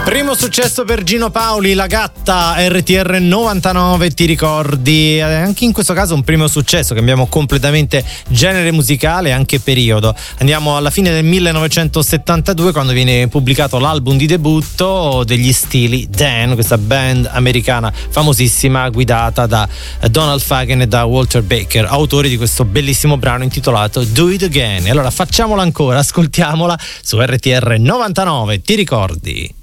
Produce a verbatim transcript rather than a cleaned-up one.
Primo successo per Gino Paoli, La Gatta, R T R novantanove, ti ricordi? Anche in questo caso un primo successo, cambiamo completamente genere musicale e anche periodo. Andiamo alla fine del millenovecentosettantadue, quando viene pubblicato l'album di debutto degli Steely Dan, questa band americana famosissima guidata da Donald Fagen e da Walter Baker, autori di questo bellissimo brano intitolato Do It Again. E allora facciamola ancora, ascoltiamola su R T R novantanove, ti ricordi?